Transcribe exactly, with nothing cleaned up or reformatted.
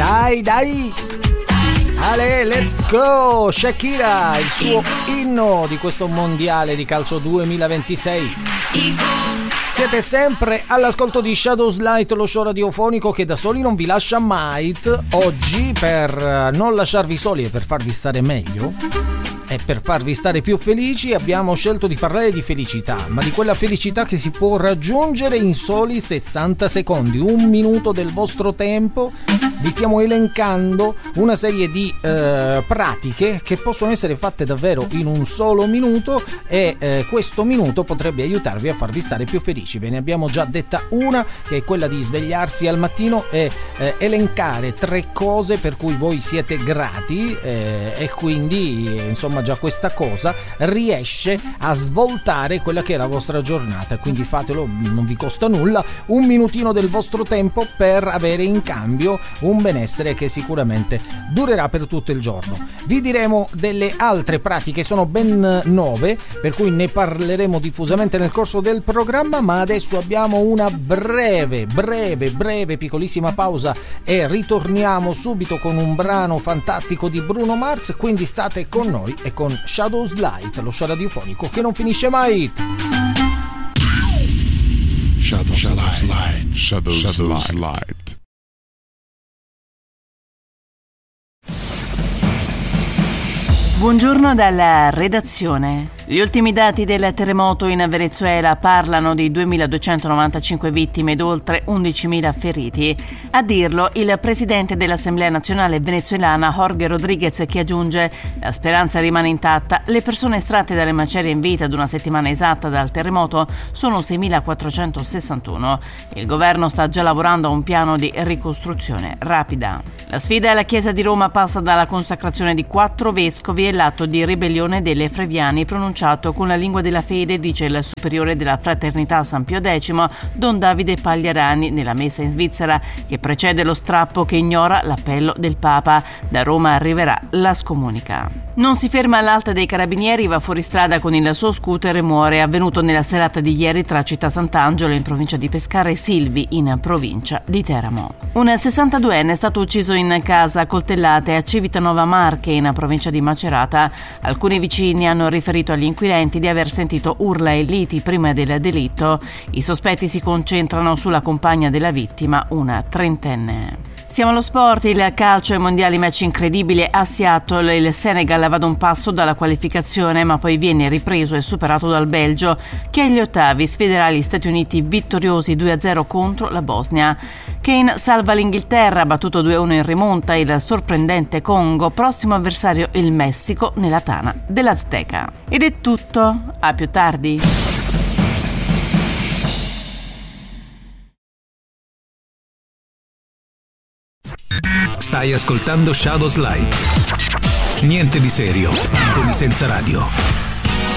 Dai, dai! Ale, let's go! Shakira, il suo inno di questo mondiale di calcio duemilaventisei. Siete sempre all'ascolto di Shadows Light, lo show radiofonico che da soli non vi lascia mai. Oggi, per non lasciarvi soli e per farvi stare meglio e per farvi stare più felici, abbiamo scelto di parlare di felicità, ma di quella felicità che si può raggiungere in soli sessanta secondi, un minuto del vostro tempo. Vi stiamo elencando una serie di eh, pratiche che possono essere fatte davvero in un solo minuto e eh, questo minuto potrebbe aiutarvi a farvi stare più felici. Ve ne abbiamo già detta una, che è quella di svegliarsi al mattino e eh, elencare tre cose per cui voi siete grati eh, e quindi eh, insomma già questa cosa riesce a svoltare quella che è la vostra giornata. Quindi fatelo, non vi costa nulla, un minutino del vostro tempo per avere in cambio un benessere che sicuramente durerà per tutto il giorno. Vi diremo delle altre pratiche, sono ben nove, per cui ne parleremo diffusamente nel corso del programma, ma adesso abbiamo una breve, breve, breve, piccolissima pausa e ritorniamo subito con un brano fantastico di Bruno Mars, quindi state con noi e con Shadows Light, lo show radiofonico che non finisce mai. Shadows, Shadows Light, Shadows, Shadows Light. Buongiorno dalla redazione. Gli ultimi dati del terremoto in Venezuela parlano di duemiladuecentonovantacinque vittime ed oltre undicimila feriti. A dirlo il presidente dell'Assemblea Nazionale venezuelana Jorge Rodríguez, che aggiunge: la speranza rimane intatta, le persone estratte dalle macerie in vita ad una settimana esatta dal terremoto sono seimilaquattrocentosessantuno. Il governo sta già lavorando a un piano di ricostruzione rapida. La sfida alla Chiesa di Roma passa dalla consacrazione di quattro vescovi e l'atto di ribellione delle Freviani pronunciato con la lingua della fede, dice il superiore della Fraternità San Pio X, Don Davide Pagliarani, nella messa in Svizzera che precede lo strappo che ignora l'appello del Papa. Da Roma arriverà la scomunica. Non si ferma all'Alta dei Carabinieri, va fuori strada con il suo scooter e muore. Avvenuto nella serata di ieri tra Città Sant'Angelo in provincia di Pescara e Silvi in provincia di Teramo. Un sessantaduenne è stato ucciso in casa a coltellate a Civitanova Marche in provincia di Macerata. Alcuni vicini hanno riferito agli inquirenti di aver sentito urla e liti prima del delitto. I sospetti si concentrano sulla compagna della vittima, una trentenne. Siamo allo sport, il calcio ai mondiali, match incredibile a Seattle. Il Senegal va da un passo dalla qualificazione, ma poi viene ripreso e superato dal Belgio, che agli ottavi sfiderà gli Stati Uniti vittoriosi due a zero contro la Bosnia. Kane salva l'Inghilterra, battuto due a uno in rimonta il sorprendente Congo, prossimo avversario il Messico nella tana dell'Azteca. Ed è tutto, a più tardi. Stai ascoltando Shadows Light. Niente di serio, come senza radio.